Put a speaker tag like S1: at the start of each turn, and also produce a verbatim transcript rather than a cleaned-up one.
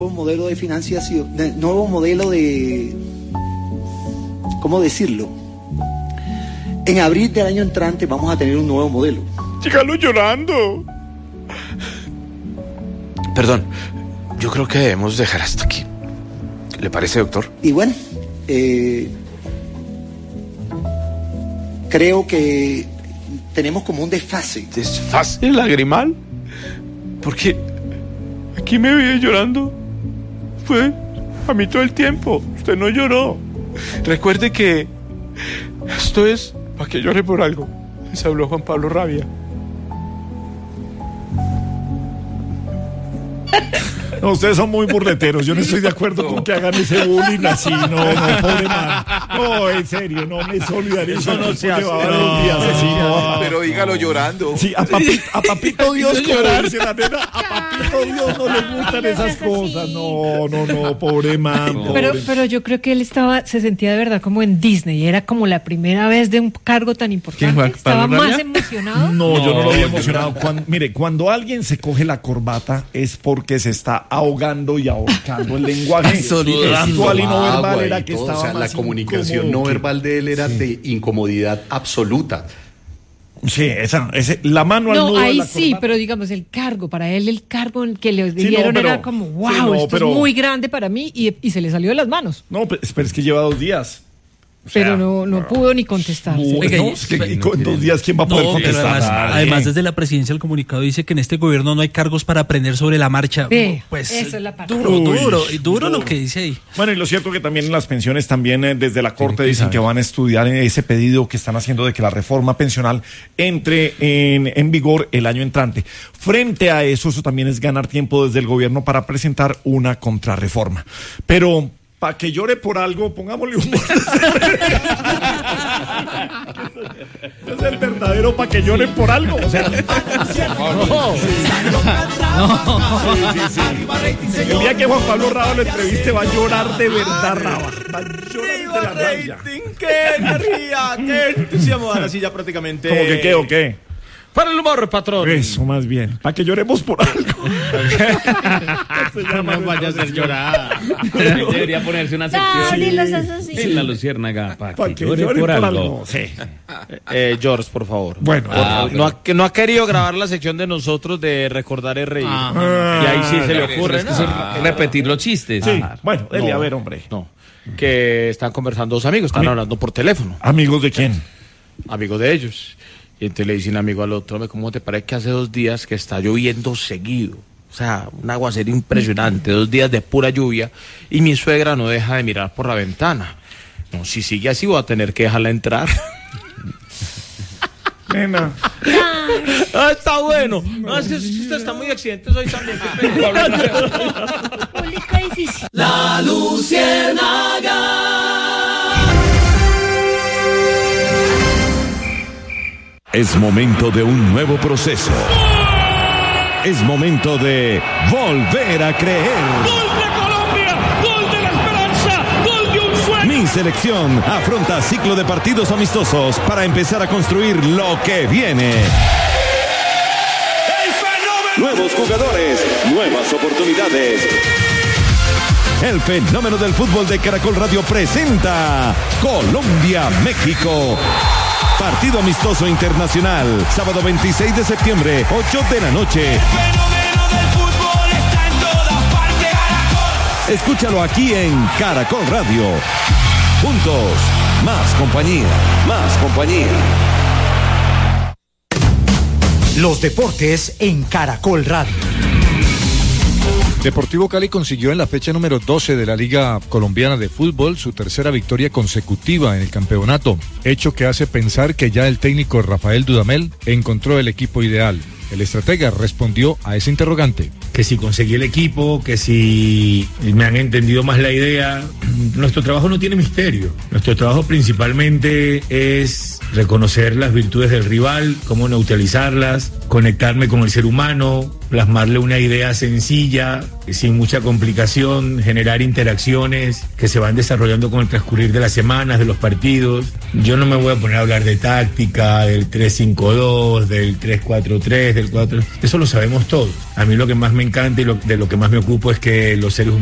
S1: modelo de financiación, de, nuevo modelo de, ¿cómo decirlo? En abril del año entrante vamos a tener un nuevo modelo.
S2: Sígalo llorando. Perdón, yo creo que debemos dejar hasta aquí. ¿Le parece, doctor?
S1: Y bueno, eh, creo que tenemos como un desfase.
S2: ¿Desfase lagrimal? Porque aquí me veía llorando. Fue a mí todo el tiempo. Usted no lloró. Recuerde que esto es para que llore por algo. Les habló Juan Pablo Rabia.
S3: No, ustedes son muy burleteros. Yo no estoy de acuerdo con que hagan ese bullying así. No, no, pobre man. No, en serio, no me solidarizo.
S4: Eso no se hace.
S3: No, días así, no.
S2: Pero dígalo llorando.
S3: Sí, a, papi, a Papito Dios, como dice la nena, a Papito Dios no le gustan esas cosas. No, no, no, pobre man. Pobre.
S5: Pero, pero yo creo que él estaba, se sentía de verdad como en Disney. Era como la primera vez de un cargo tan importante.
S4: ¿Quién,
S5: estaba
S4: Pablo
S5: más
S4: Rabia?
S5: emocionado.
S3: No,
S4: No,
S3: yo no lo vi
S4: yo
S3: emocionado. Cuando, mire, cuando alguien se coge la corbata es porque se está ahogando y ahorcando. El lenguaje gestual y no verbal era que estaba
S6: o sea,
S3: más
S6: la comunicación
S3: incómodo
S6: no
S3: que...
S6: verbal de él era
S3: Sí.
S6: de incomodidad absoluta.
S3: Sí, esa, ese, la mano al
S5: No,
S3: nudo de
S5: ahí
S3: la
S5: sí,
S3: corbata.
S5: pero digamos, el cargo, para él el cargo que le
S3: Sí,
S5: dieron
S3: no, pero-
S5: era como, wow,
S3: sí, no,
S5: esto
S3: pero-
S5: es muy grande para mí y, y se le salió de las manos.
S3: No, pero, pero es que lleva dos días. O sea,
S5: Pero no, no pudo ni contestar.
S3: no,
S4: Oiga,
S3: no,
S4: y-
S3: es que, y con dos días, ¿quién va a poder
S4: No, pero
S3: contestar?
S4: además,
S3: Nadie.
S4: además desde la presidencia el comunicado dice que en este gobierno no hay cargos para aprender sobre la marcha.
S5: Ve,
S4: Pues
S5: eso es la parte.
S4: duro,
S3: Uy,
S4: duro, y duro
S3: duro.
S4: lo que dice ahí.
S3: Bueno, y lo cierto que también en las pensiones, también eh, desde la Corte
S4: que
S3: dicen
S4: saber.
S3: que van a estudiar ese pedido que están haciendo de que la reforma pensional entre en, en vigor el año entrante. Frente a eso, eso también es ganar tiempo desde el gobierno para presentar una contrarreforma. Pero... para que llore por algo, pongámosle un... Es el verdadero para que llore por algo. O sea, no. Sí, sí, sí. El día que Juan Pablo Raba lo entreviste va a llorar de verdad, Raba. Va a llorar de la rabia.
S7: ¡Qué energía! ¡Qué entusiasmo! Ahora sí ya prácticamente...
S3: ¿Cómo que qué o qué?
S7: ¡Para el humor, patrón!
S3: Eso, más bien. Para que lloremos por algo.
S7: No nos vaya a hacer llorar. Debería ponerse una sección.
S8: Dale, los asesinos.
S7: En la luciérnaga, para
S3: Para
S7: que
S3: que
S7: llore
S3: llore
S7: por
S3: por
S7: algo.
S3: algo. Sí.
S7: Eh, George, por favor.
S3: Bueno,
S7: Ah,
S3: por
S7: no, ha, que no ha querido grabar la sección de nosotros de recordar es reír.
S3: Ah.
S7: Y ahí sí se le ocurre.
S9: Es que eso es repetir los chistes.
S3: Sí.
S7: Ah,
S3: Bueno, dele,
S7: no,
S3: a ver, hombre.
S7: No. Que están conversando dos amigos, están
S3: Ami-
S7: hablando por teléfono.
S3: ¿Amigos de quién?
S7: Amigos de ellos. Y entonces le dicen amigo al otro, "Hombre, ¿cómo te parece que hace dos días que está lloviendo seguido? O sea, un aguacero impresionante, dos días de pura lluvia, y mi suegra no deja de mirar por la ventana. No, si sigue así voy a tener que dejarla entrar."
S3: Nena.
S7: Ah, está bueno. No, es que usted está muy accidente hoy también. Qué pena.
S8: Público difícil.
S10: La Luciérnaga.
S11: Es momento de un nuevo proceso. Es momento de volver a creer.
S10: ¡Gol de Colombia! ¡Gol de la esperanza! ¡Gol de un sueño!
S11: Mi selección afronta ciclo de partidos amistosos para empezar a construir lo que viene. Nuevos jugadores, nuevas oportunidades. El fenómeno del fútbol de Caracol Radio presenta Colombia-México. Partido amistoso internacional, sábado veintiséis de septiembre, ocho de la noche.
S10: El fenómeno del fútbol está en todas partes. Caracol.
S11: Escúchalo aquí en Caracol Radio. Juntos, más compañía, más compañía.
S12: Los deportes en Caracol Radio.
S13: Deportivo Cali consiguió en la fecha número doce de la Liga Colombiana de Fútbol su tercera victoria consecutiva en el campeonato, hecho que hace pensar que ya el técnico Rafael Dudamel encontró el equipo ideal. El estratega respondió a ese interrogante.
S14: Que si conseguí el equipo, que si me han entendido más la idea. Nuestro trabajo no tiene misterio. Nuestro trabajo principalmente es reconocer las virtudes del rival, cómo neutralizarlas, conectarme con el ser humano, plasmarle una idea sencilla, sin mucha complicación, generar interacciones que se van desarrollando con el transcurrir de las semanas, de los partidos. Yo no me voy a poner a hablar de táctica, del tres cinco dos, del tres cuatro tres, del cuatro... Eso lo sabemos todos. A mí lo que más me encanta y lo, de lo que más me ocupo es que los seres humanos